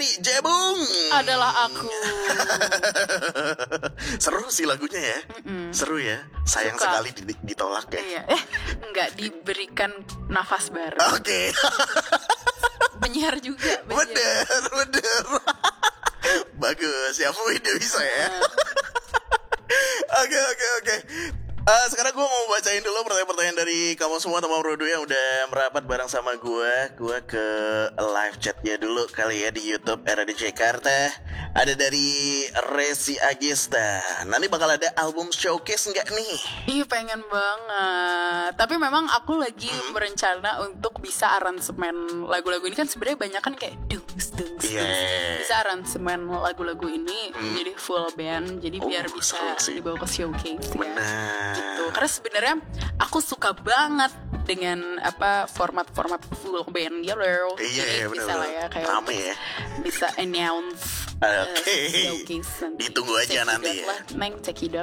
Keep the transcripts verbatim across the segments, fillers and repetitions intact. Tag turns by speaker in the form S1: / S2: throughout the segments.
S1: Jebung
S2: adalah aku.
S1: Seru sih lagunya ya. Mm-mm. Seru ya. Sayang Suka. sekali ditolak ya.
S2: Iya. Eh, enggak diberikan nafas baru.
S1: Oke. Okay.
S2: Penyiar juga. Penyiar.
S1: Bener, bener. Bagus ya, Bu, ide bisa ya. Oke, oke, oke. Uh, sekarang gue mau bacain dulu pertanyaan-pertanyaan dari kamu semua teman Rodo yang udah merapat bareng sama gue. Gue ke live chatnya dulu kali ya di YouTube R A D Jakarta. Ada dari Resi Agesta. Nanti bakal ada album showcase nggak nih?
S2: Iya pengen banget. Tapi memang aku lagi hmm. berencana untuk bisa aransemen lagu-lagu ini kan sebenarnya banyak kan kayak dungs dungs.
S1: Yeah.
S2: Bisa aransemen lagu-lagu ini hmm. jadi full band. Jadi oh, biar bisa dibawa ke showcase ya.
S1: Benar.
S2: Gitu. Karena sebenarnya aku suka banget dengan apa format-format full band gitu.
S1: Iya, iya benar.
S2: Bisa lah ya kayak
S1: rame ya.
S2: Bisa announce.
S1: Oke. Okay.
S2: Uh,
S1: Ditunggu aja nanti ya.
S2: Neng cekidot.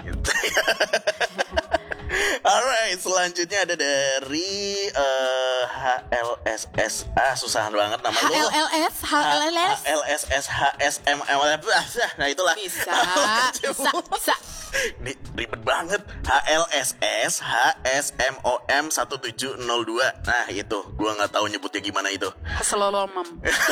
S1: Alright, selanjutnya ada dari uh, H L S S A, susah banget nama lu.
S2: H L L S, H L L S,
S1: H L S S H S M M. Nah itulah.
S2: Bisa, bisa, bisa.
S1: Ini ribet banget. H L S S H S M O M satu tujuh nol dua. Nah itu, gua nggak tahu nyebutnya gimana itu.
S2: Keselolomam.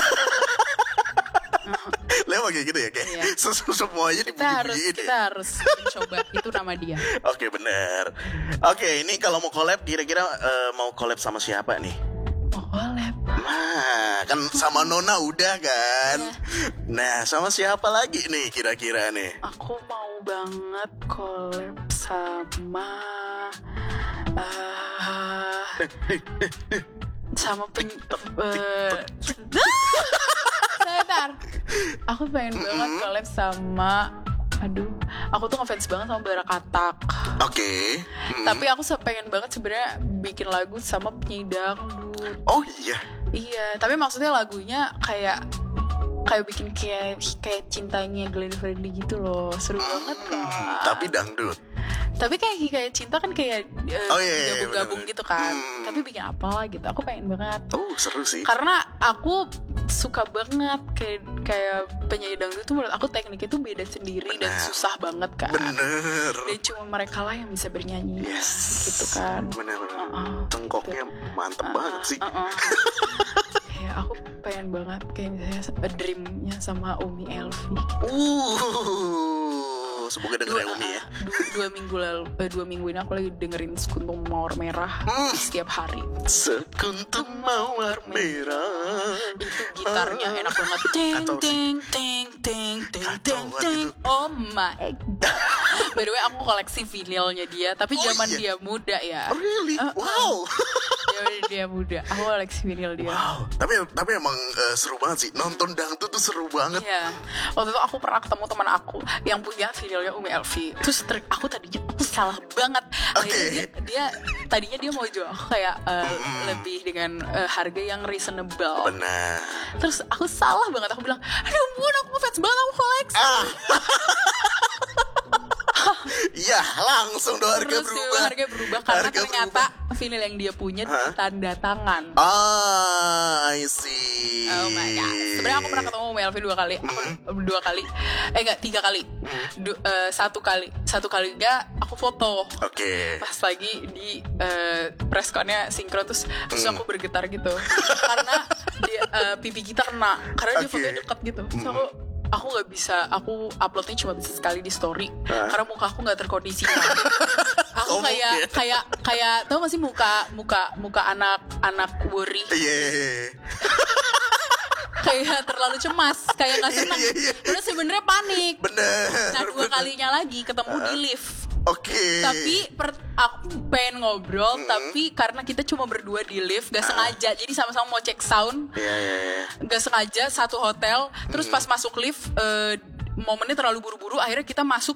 S1: Lewat kayak gitu ya kayak iya. Semuanya
S2: kita harus
S1: ya?
S2: Kita harus mencoba. Itu nama dia.
S1: Oke benar. Oke ini kalau mau collab kira-kira uh, mau collab sama siapa nih?
S2: Mau collab
S1: Nah kan sama Nona udah kan ya. Nah sama siapa lagi nih kira-kira nih?
S2: Aku mau banget collab sama uh, sama pen uh, Sebentar. Aku pengen mm-hmm. banget collab sama aduh, aku tuh ngefans banget sama Bara Katak.
S1: Oke. Okay. Mm-hmm.
S2: Tapi aku pengen banget sebenarnya bikin lagu sama penyanyi dangdut.
S1: Oh iya.
S2: Iya, tapi maksudnya lagunya kayak kayak bikin kayak kayak cintanya Glenn Fredly gitu loh. Seru hmm, banget kan.
S1: Tapi dangdut.
S2: Tapi kayak kayak cinta kan kayak uh,
S1: oh, iya, iya,
S2: gabung-gabung
S1: bener.
S2: gitu kan.
S1: Hmm.
S2: Tapi bikin apa gitu. Aku pengen banget.
S1: Oh, seru sih.
S2: Karena aku suka banget kayak kayak penyanyi dangdut tuh menurut aku tekniknya tuh beda sendiri. Bener. Dan susah banget kan.
S1: Bener.
S2: Dan cuma mereka lah yang bisa bernyanyi.
S1: Yes.
S2: Gitu kan.
S1: Bener-bener.
S2: Uh-uh.
S1: Tengkoknya gitu. Mantep uh-uh. banget sih.
S2: Uh-uh. Ya aku pengen banget kayak misalnya dreamnya sama Umi Elvi.
S1: Uh, semoga denger ya Umi ya.
S2: Dua, dua minggu lalu, eh, dua minggu ini aku lagi dengerin Sekuntum Mawar Merah mm. setiap hari.
S1: Sekuntum Mawar Merah.
S2: Itu gitarnya enak banget. Ting ting ting ting ting ting ting. Oh my god. By the way aku koleksi vinilnya dia, tapi
S1: oh,
S2: zaman
S1: iya?
S2: dia muda ya.
S1: Oh, really? Uh, wow.
S2: Zaman dia muda. Aku koleksi vinil dia.
S1: Wow. Tapi tapi emang uh, seru banget sih. Nonton dangdut tuh seru banget.
S2: Iya. Waktu itu aku pernah ketemu teman aku yang punya vinilnya Umi Elvi. Terus ter- aku tadinya aku salah banget.
S1: Oke. Okay.
S2: Dia, dia tadinya dia mau jual aku kayak uh, mm. lebih dengan uh, harga yang reasonable.
S1: Benar.
S2: Terus aku salah banget. Aku bilang, aduh ampun aku fans banget aku koleksi.
S1: Ah. Iya langsung dong harga
S2: Terus
S1: berubah.
S2: Harga berubah karena
S1: harga
S2: ternyata
S1: berubah.
S2: vinyl yang dia punya
S1: huh?
S2: tanda tangan.
S1: Ah, I see.
S2: Oh my god. Sebenarnya aku pernah ketemu Melvi dua kali. Aku mm-hmm. dua kali. Eh enggak, tiga kali. Du- uh, satu kali. Satu kali enggak aku foto.
S1: Oke. Okay.
S2: Pas lagi di uh, press con-nya sinkro terus terus mm. aku bergetar gitu. Karena dia uh, pipi kita kena. Karena dia okay. fotonya dekat gitu. Terus aku aku nggak bisa, aku uploadnya cuma bisa sekali di story huh? karena muka aku nggak terkondisi. Aku oh, kayak mungkin. kayak kayak tau gak sih muka muka muka anak anak worry.
S1: Yeah.
S2: Kayak terlalu cemas, kayak nggak senang. Yeah, yeah, yeah. Udah sebenarnya panik.
S1: Bener.
S2: Nah dua bener. kalinya lagi ketemu uh, di lift.
S1: Oke. Okay.
S2: Tapi per, aku pengen ngobrol, mm-hmm. tapi karena kita cuma berdua di lift, gak uh. sengaja. Jadi sama-sama mau cek sound,
S1: yeah, yeah, yeah.
S2: gak sengaja satu hotel. Terus mm-hmm. pas masuk lift, uh, momennya terlalu buru-buru. Akhirnya kita masuk